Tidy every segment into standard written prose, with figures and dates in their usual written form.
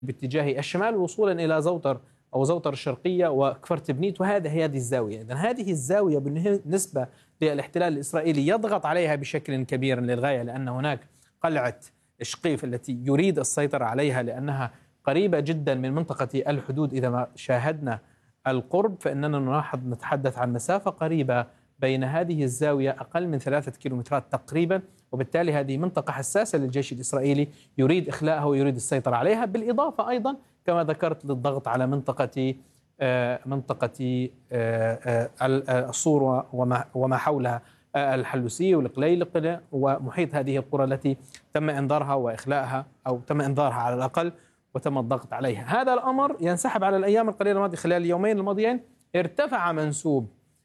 باتجاه الشمال وصولا إلى زوطر أو زوطر الشرقية وكفر تبنيت، وهذه الزاوية. إذن هذه الزاوية بالنسبة للاحتلال الإسرائيلي يضغط عليها بشكل كبير للغاية، لأن هناك قلعة شقيف التي يريد السيطرة عليها لأنها قريبة جدا من منطقة الحدود. إذا ما شاهدنا القرب فإننا نلاحظ نتحدث عن مسافة قريبة بين هذه الزاوية أقل من 3 كيلومترات تقريبا، وبالتالي هذه منطقة حساسة للجيش الإسرائيلي يريد إخلاءها ويريد السيطرة عليها، بالإضافة أيضا كما ذكرت للضغط على منطقة الصور وما حولها، الحلوسية والقليلقلة ومحيط هذه القرى التي تم إنذارها وإخلاءها أو تم إنذارها على الأقل وتم الضغط عليها. هذا الأمر ينسحب على الأيام القليلة الماضية. خلال اليومين الماضيين ارتفع منسوب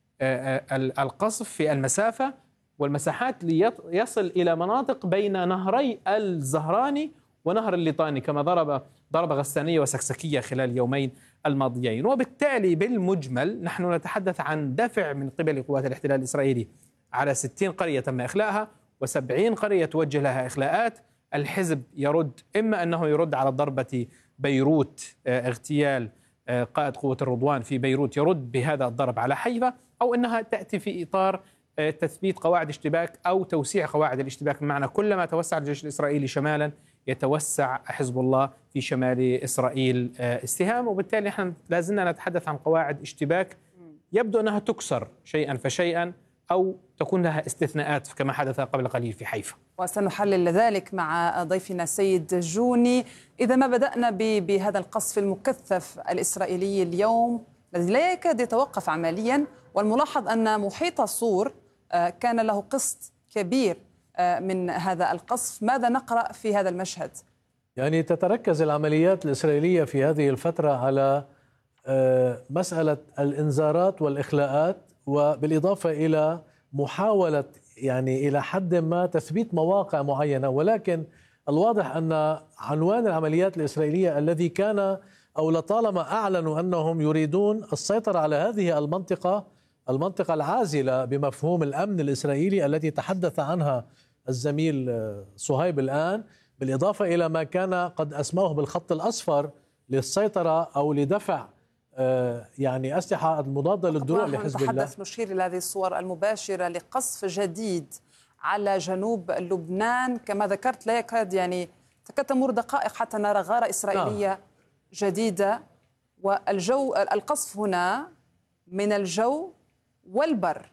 القصف في المسافة والمساحات ليصل إلى مناطق بين نهري الزهراني ونهر الليطاني، كما ضرب غسانية وسكسكية خلال اليومين الماضيين. وبالتالي بالمجمل نحن نتحدث عن دفع من قبل قوات الاحتلال الإسرائيلي على 60 قرية تم إخلاءها و70 قرية توجه لها إخلاءات. الحزب يرد، إما أنه يرد على ضربة بيروت، اغتيال قائد قوة الرضوان في بيروت، يرد بهذا الضرب على حيفا، أو أنها تأتي في إطار تثبيت قواعد اشتباك أو توسيع قواعد الاشتباك، بمعنى كلما توسع الجيش الإسرائيلي شمالا يتوسع حزب الله في شمال إسرائيل استهام. وبالتالي نحن لازلنا نتحدث عن قواعد اشتباك يبدو أنها تكسر شيئا فشيئا أو تكون لها استثناءات كما حدث قبل قليل في حيفا. وسنحلل ذلك مع ضيفنا سيد جوني. إذا ما بدأنا بهذا القصف المكثف الإسرائيلي اليوم الذي لا يكاد يتوقف عمليا، والملاحظ أن محيط صور كان له قسط كبير من هذا القصف، ماذا نقرأ في هذا المشهد؟ يعني تتركز العمليات الإسرائيلية في هذه الفترة على مسألة الإنذارات والإخلاءات، وبالإضافة إلى محاولة يعني إلى حد ما تثبيت مواقع معينة. ولكن الواضح أن عنوان العمليات الإسرائيلية الذي كان أو لطالما أعلنوا أنهم يريدون السيطرة على هذه المنطقة العازلة بمفهوم الأمن الإسرائيلي التي تحدث عنها الزميل صهيب الآن، بالإضافة إلى ما كان قد أسموه بالخط الأصفر للسيطرة أو لدفع يعني أسلحة مضادة للدروع لحزب الله. نتحدث نشير إلى هذه الصور المباشرة لقصف جديد على جنوب لبنان، كما ذكرت لا يكاد يعني تكاد تمر دقائق حتى نرى غارة إسرائيلية جديدة. والجو القصف هنا من الجو والبر.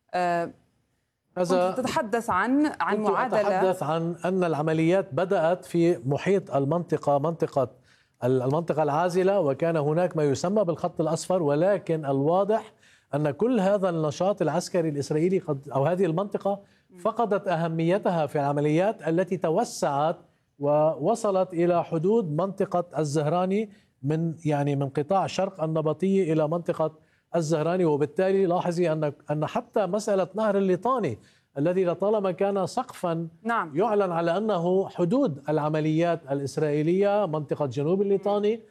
كنت تتحدث عن معادلة، أتحدث عن أن العمليات بدأت في محيط منطقة العازلة، وكان هناك ما يسمى بالخط الأصفر. ولكن الواضح أن كل هذا النشاط العسكري الإسرائيلي أو هذه المنطقة فقدت أهميتها في العمليات التي توسعت ووصلت إلى حدود منطقة الزهراني من قطاع شرق النبطية إلى منطقة الزهراني. وبالتالي لاحظي أن حتى مسألة نهر الليطاني الذي لطالما كان سقفا يعلن على أنه حدود العمليات الإسرائيلية، منطقة جنوب الليطاني،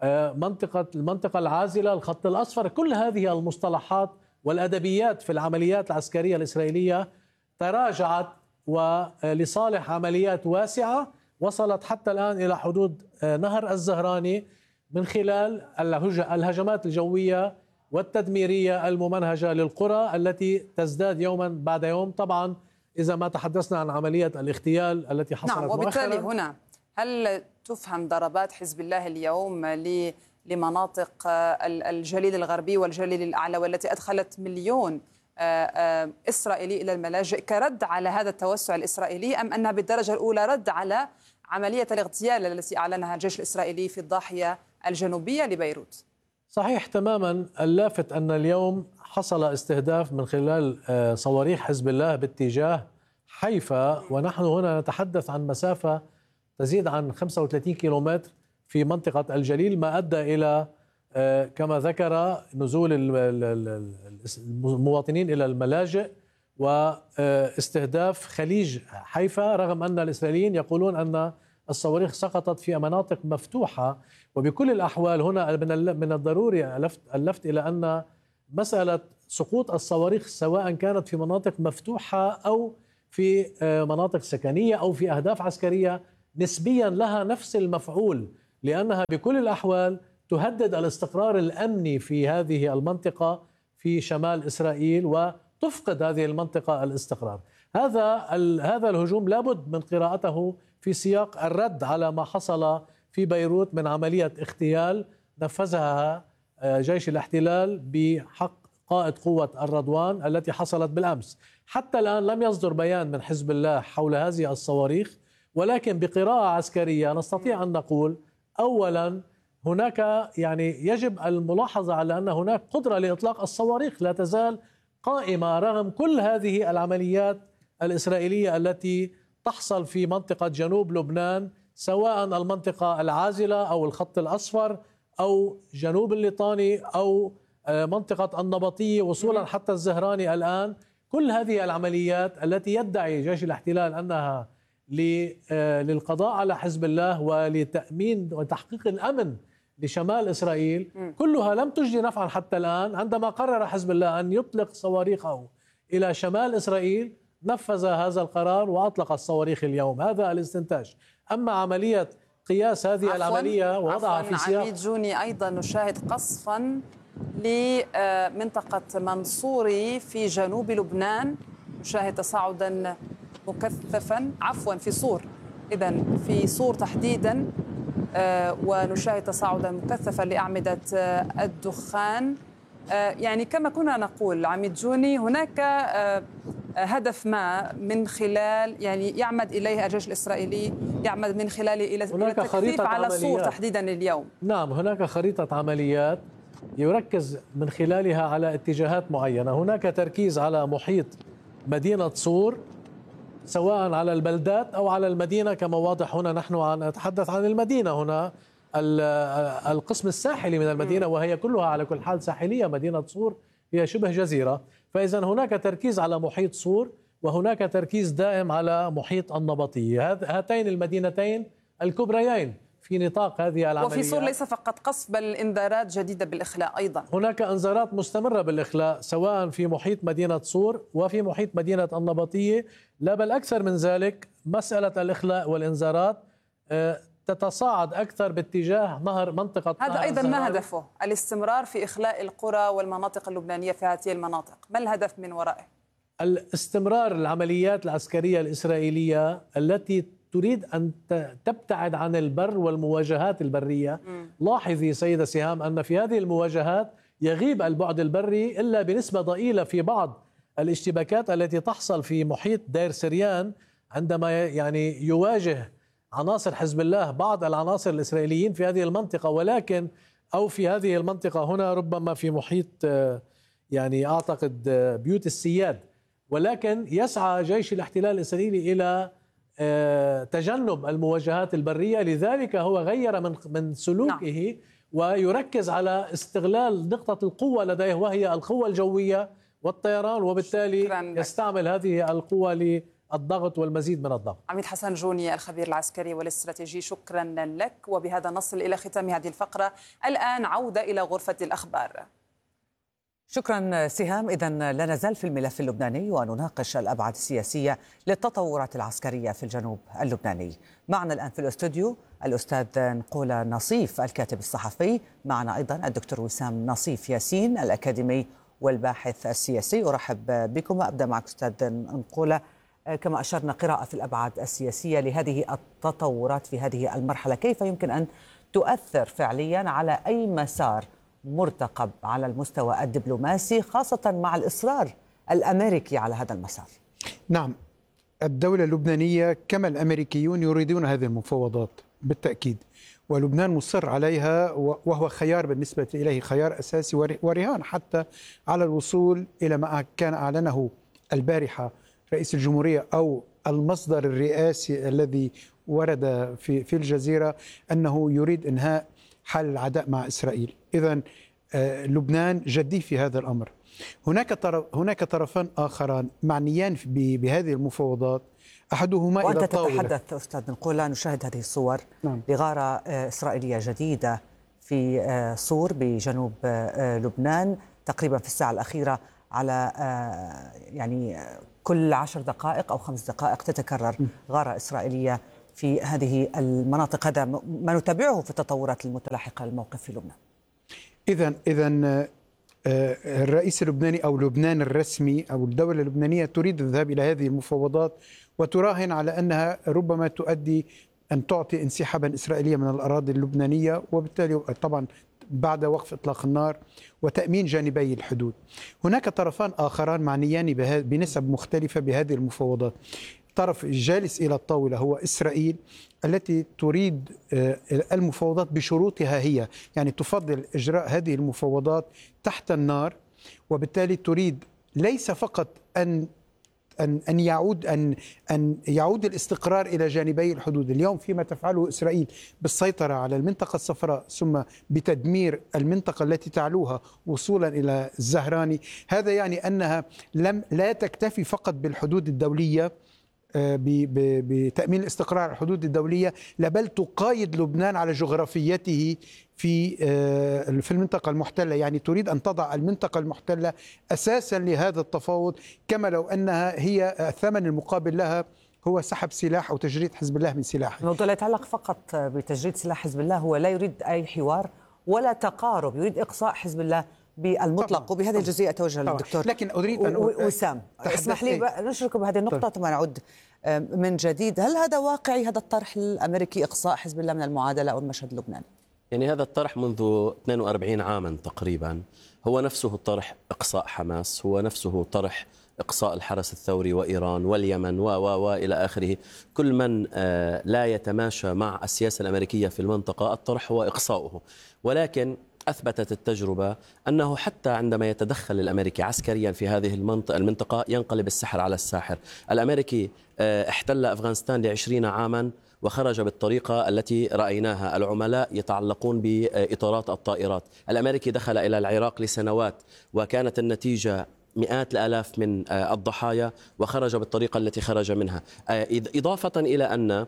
المنطقة العازلة، الخط الأصفر، كل هذه المصطلحات والأدبيات في العمليات العسكرية الإسرائيلية تراجعت ولصالح عمليات واسعة وصلت حتى الآن إلى حدود نهر الزهراني من خلال الهجمات الجوية والتدميرية الممنهجة للقرى التي تزداد يوما بعد يوم. طبعا إذا ما تحدثنا عن عملية الاغتيال التي حصلت مؤخرا. وبالتالي هنا هل تفهم ضربات حزب الله اليوم لمناطق الجليل الغربي والجليل الأعلى والتي أدخلت مليون إسرائيلي إلى الملاجئ كرد على هذا التوسع الإسرائيلي، أم أنها بالدرجة الأولى رد على عملية الاغتيال التي أعلنها الجيش الإسرائيلي في الضاحية الجنوبية لبيروت؟ صحيح تماما. اللافت أن اليوم حصل استهداف من خلال صواريخ حزب الله باتجاه حيفا، ونحن هنا نتحدث عن مسافة تزيد عن 35 كيلومتر في منطقة الجليل، ما أدى إلى كما ذكر نزول المواطنين إلى الملاجئ واستهداف خليج حيفا، رغم أن الإسرائيليين يقولون أن الصواريخ سقطت في مناطق مفتوحة. وبكل الأحوال هنا من الضروري اللفت إلى أن مسألة سقوط الصواريخ سواء كانت في مناطق مفتوحة أو في مناطق سكنية أو في أهداف عسكرية نسبيا لها نفس المفعول لأنها بكل الأحوال تهدد الاستقرار الأمني في هذه المنطقة في شمال إسرائيل، وتفقد هذه المنطقة الاستقرار. هذا الهجوم لابد من قراءته في سياق الرد على ما حصل في بيروت من عملية اغتيال نفذها جيش الاحتلال بحق قائد قوة الرضوان التي حصلت بالأمس. حتى الآن لم يصدر بيان من حزب الله حول هذه الصواريخ، ولكن بقراءة عسكرية نستطيع أن نقول أولا هناك يجب الملاحظة على أن هناك قدرة لإطلاق الصواريخ لا تزال قائمة رغم كل هذه العمليات الإسرائيلية التي تحصل في منطقة جنوب لبنان، سواء المنطقة العازلة أو الخط الأصفر أو جنوب الليطاني أو منطقة النبطية وصولا حتى الزهراني. الآن كل هذه العمليات التي يدعي جيش الاحتلال أنها للقضاء على حزب الله ولتأمين وتحقيق الأمن لشمال إسرائيل كلها لم تجدي نفعا حتى الآن. عندما قرر حزب الله أن يطلق صواريخه إلى شمال إسرائيل نفذ هذا القرار وأطلق الصواريخ اليوم. هذا الاستنتاج. أما عملية قياس هذه العملية ووضعها في سياق عميد جوني، أيضا نشاهد قصفا لمنطقة منصوري في جنوب لبنان، نشاهد تصاعدا مكثفا في صور، إذن في صور تحديدا، ونشاهد تصاعدا مكثفا لأعمدة الدخان. يعني كما كنا نقول عميد جوني، هناك هدف ما من خلال يعمد إليه الجيش الإسرائيلي، يعمد من خلاله إلى التكثيف على صور تحديدا اليوم. نعم، هناك خريطة عمليات يركز من خلالها على اتجاهات معينة. هناك تركيز على محيط مدينة صور، سواء على البلدات أو على المدينة كما واضح هنا. نحن نتحدث عن المدينة هنا، القسم الساحلي من المدينة، وهي كلها على كل حال ساحلية. مدينة صور هي شبه جزيرة، فإذا هناك تركيز على محيط صور وهناك تركيز دائم على محيط النبطية. هاتين المدينتين الكبريين في نطاق هذه العملية. وفي صور ليس فقط قصف بل انذارات جديدة بالإخلاء أيضا. هناك انذارات مستمرة بالإخلاء سواء في محيط مدينة صور وفي محيط مدينة النبطية. لا بل أكثر من ذلك، مسألة الإخلاء والإنذارات تتصاعد أكثر باتجاه نهر منطقة هذا أيضا ما هدفه؟ الاستمرار في إخلاء القرى والمناطق اللبنانية في هذه المناطق. ما الهدف من ورائه؟ الاستمرار العمليات العسكرية الإسرائيلية التي تريد أن تبتعد عن البر والمواجهات البرية. لاحظي سيدة سهام أن في هذه المواجهات يغيب البعد البري إلا بنسبة ضئيلة في بعض الاشتباكات التي تحصل في محيط دير سريان، عندما يواجه عناصر حزب الله بعض العناصر الإسرائيليين في هذه المنطقة، ولكن أو في هذه المنطقة هنا ربما في محيط أعتقد بيوت السياد. ولكن يسعى جيش الاحتلال الإسرائيلي إلى تجنب المواجهات البرية، لذلك هو غير من سلوكه ويركز على استغلال نقطة القوة لديه وهي القوة الجوية والطيران، وبالتالي يستعمل هذه القوة للضغط والمزيد من الضغط. عميد حسن جوني الخبير العسكري والاستراتيجي، شكرا لك. وبهذا نصل إلى ختام هذه الفقرة. الآن عودة إلى غرفة الأخبار. شكرا سهام. إذن لا نزال في الملف اللبناني ونناقش الأبعاد السياسية للتطورات العسكرية في الجنوب اللبناني. معنا الآن في الاستوديو الأستاذ نقولة نصيف الكاتب الصحفي، معنا أيضا الدكتور وسام نصيف ياسين الأكاديمي والباحث السياسي. أرحب بكم وأبدأ معك أستاذ نقولة. كما أشرنا، قراءة في الأبعاد السياسية لهذه التطورات في هذه المرحلة، كيف يمكن أن تؤثر فعليا على أي مسار مرتقب على المستوى الدبلوماسي، خاصة مع الإصرار الأمريكي على هذا المسار؟ نعم، الدولة اللبنانية كما الأمريكيون يريدون هذه المفاوضات بالتأكيد، ولبنان مصر عليها، وهو خيار بالنسبة إليه، خيار أساسي ورهان حتى على الوصول إلى ما كان أعلنه البارحة رئيس الجمهورية أو المصدر الرئاسي الذي ورد في الجزيرة، أنه يريد إنهاء حال العداء مع إسرائيل. إذن لبنان جدي في هذا الأمر. هناك طرفان آخران معنيان بهذه المفاوضات، أحدهما وأنت إلى الطاولة. تتحدث أستاذ نقول، نشاهد هذه الصور لغارة إسرائيلية جديدة في صور بجنوب لبنان، تقريبا في الساعة الأخيرة على كل 10 دقائق أو 5 دقائق تتكرر غارة إسرائيلية في هذه المناطق؟ هذا ما نتابعه في التطورات المتلاحقة للموقف في لبنان. إذا الرئيس اللبناني أو لبنان الرسمي أو الدولة اللبنانية تريد الذهاب إلى هذه المفاوضات وتراهن على أنها ربما تؤدي أن تعطي انسحابا إسرائيليا من الأراضي اللبنانية، وبالتالي طبعا بعد وقف إطلاق النار وتأمين جانبي الحدود. هناك طرفان آخران معنيان بنسب مختلفة بهذه المفاوضات. الطرف الجالس إلى الطاولة هو إسرائيل التي تريد المفاوضات بشروطها هي، يعني تفضل إجراء هذه المفاوضات تحت النار، وبالتالي تريد ليس فقط أن يعود الاستقرار إلى جانبي الحدود. اليوم فيما تفعله إسرائيل بالسيطرة على المنطقة الصفراء ثم بتدمير المنطقة التي تعلوها وصولا إلى الزهراني، هذا يعني أنها لا تكتفي فقط بالحدود الدولية بتأمين الاستقرار على الحدود الدولية، بل تقايد لبنان على جغرافيته في المنطقة المحتلة. يعني تريد أن تضع المنطقة المحتلة أساسا لهذا التفاوض، كما لو أنها هي الثمن المقابل لها هو سحب سلاح أو تجريد حزب الله من سلاحه. الموضوع لا يتعلق فقط بتجريد سلاح حزب الله، هو لا يريد أي حوار ولا تقارب، يريد إقصاء حزب الله بالمطلق. طبعا. وبهذه الجزئية أتوجه للدكتور لكن أريد أن وسام، اسمح لي نشرك بهذه النقطة ثم نعود من جديد. هل هذا واقعي، هذا الطرح الأمريكي إقصاء حزب الله من المعادلة أو المشهد اللبناني؟ يعني هذا الطرح منذ 42 عاما تقريبا هو نفسه طرح إقصاء حماس، هو نفسه طرح إقصاء الحرس الثوري وإيران واليمن وإلى آخره. كل من لا يتماشى مع السياسة الأمريكية في المنطقة الطرح هو إقصاؤه. ولكن أثبتت التجربة أنه حتى عندما يتدخل الأمريكي عسكريا في هذه المنطقة ينقلب السحر على الساحر. الأمريكي احتل أفغانستان ل20 عاما وخرج بالطريقة التي رأيناها، العملاء يتعلقون بإطارات الطائرات. الأمريكي دخل إلى العراق لسنوات وكانت النتيجة مئات الآلاف من الضحايا وخرج بالطريقة التي خرج منها. إضافة إلى أن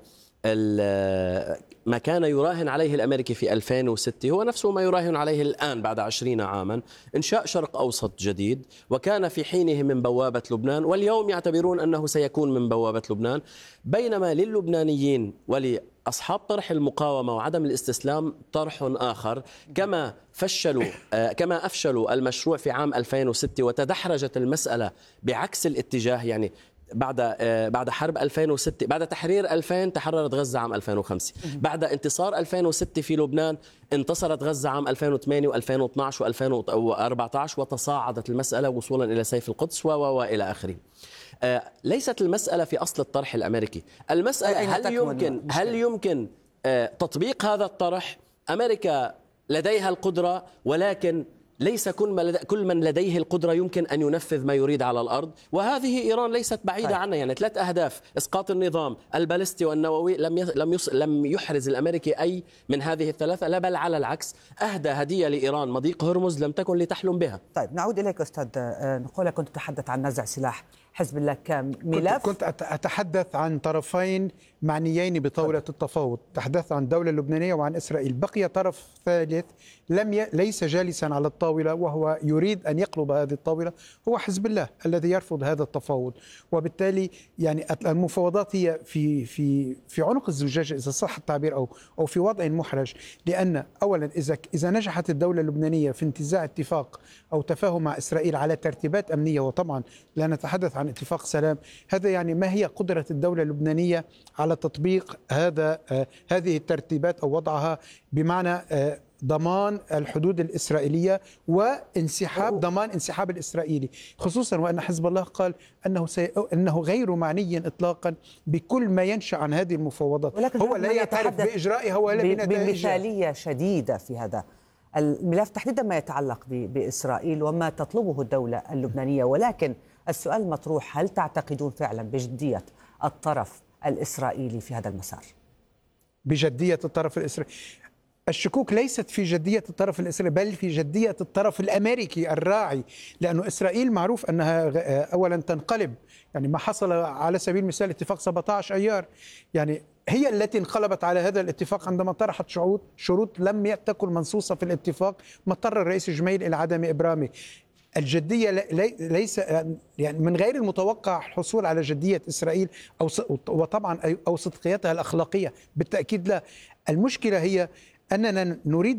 ما كان يراهن عليه الأمريكي في 2006 هو نفسه ما يراهن عليه الآن بعد 20 عاما، إنشاء شرق أوسط جديد، وكان في حينه من بوابة لبنان، واليوم يعتبرون أنه سيكون من بوابة لبنان. بينما للبنانيين ولأصحاب طرح المقاومة وعدم الاستسلام طرح آخر. كما أفشلوا المشروع في عام 2006 وتدحرجت المسألة بعكس الاتجاه. يعني بعد حرب 2006، بعد تحرير 2000 تحررت غزة عام 2005، بعد انتصار 2006 في لبنان انتصرت غزة عام 2008 و2012 و2014 وتصاعدت المسألة وصولا إلى سيف القدس وإلى آخره. ليست المسألة في أصل الطرح الأمريكي. المسألة هل يمكن تطبيق هذا الطرح؟ أمريكا لديها القدرة، ولكن ليس كل من لديه القدرة يمكن أن ينفذ ما يريد على الأرض، وهذه إيران ليست بعيدة عنها. يعني 3 أهداف: إسقاط النظام البالستي والنووي، لم يحرز الأمريكي أي من هذه الثلاثة، لا بل على العكس أهدى هدية لإيران مضيق هرمز لم تكن لتحلم بها. طيب نعود إليك أستاذ نقولة، كنت تتحدث عن نزع سلاح حزب الله كملف. كنت أتحدث عن طرفين معنيين بطاولة التفاوض، تحدثت عن الدولة اللبنانية وعن إسرائيل. بقي طرف ثالث ليس جالسا على الطاولة وهو يريد أن يقلب هذه الطاولة، هو حزب الله الذي يرفض هذا التفاوض. وبالتالي يعني المفاوضات هي في عنق الزجاجة إذا صح التعبير أو في وضع محرج، لأن أولا إذا نجحت الدولة اللبنانية في انتزاع اتفاق أو تفاهم مع إسرائيل على ترتيبات أمنية، وطبعا لا نتحدث عن اتفاق سلام، هذا يعني ما هي قدرة الدولة اللبنانية على تطبيق هذه الترتيبات أو وضعها، بمعنى ضمان الحدود الإسرائيلية ضمان انسحاب الإسرائيلي، خصوصا وأن حزب الله قال أنه غير معني إطلاقا بكل ما ينشأ عن هذه المفاوضات. هو لا يعترف بإجرائها ولا بنتائجها. بمثالية شديدة في هذا الملف تحديدا ما يتعلق بإسرائيل وما تطلبه الدولة اللبنانية. ولكن السؤال المطروح: هل تعتقدون فعلا بجدية الطرف الإسرائيلي في هذا المسار؟ بجدية الطرف الإسرائيلي؟ الشكوك ليست في جدية الطرف الإسرائيلي بل في جدية الطرف الأمريكي الراعي، لأنه إسرائيل معروف أنها أولا تنقلب. يعني ما حصل على سبيل المثال اتفاق 17 أيار، يعني هي التي انقلبت على هذا الاتفاق عندما طرحت شروط لم تكن منصوصة في الاتفاق، ما اضطر الرئيس جميل إلى عدم إبرامه. الجدية ليس يعني من غير المتوقع الحصول على جدية إسرائيل وطبعا أو صدقيتها الأخلاقية، بالتأكيد لا. المشكلة هي أننا نريد